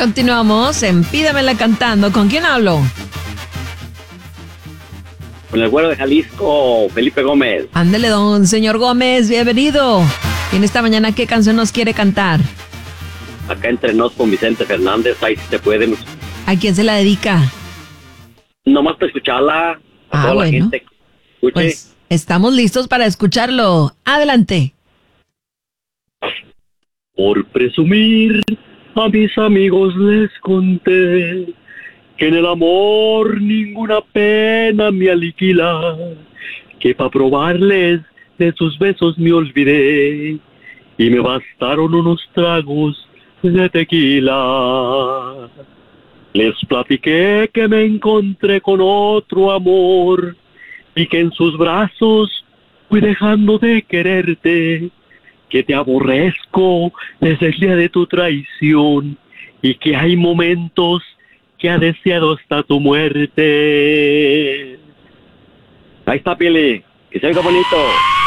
Continuamos en Pídamela Cantando. ¿Con quién hablo? Con el güero de Jalisco, Felipe Gómez. Ándele, don señor Gómez, bienvenido. Y en esta mañana, ¿qué canción nos quiere cantar? Acá entre nos con Vicente Fernández, ahí sí se puede. ¿A quién se la dedica? Nomás para escucharla, a toda la gente que escuche. Pues estamos listos para escucharlo. Adelante. Por presumir, a mis amigos les conté que en el amor ninguna pena me aniquila, que para probarles de sus besos me olvidé y me bastaron unos tragos de tequila. Les platiqué que me encontré con otro amor y que en sus brazos fui dejando de quererte, que te aborrezco desde el día de tu traición y que hay momentos que ha deseado hasta tu muerte. Ahí está, Pili, que se oiga bonito.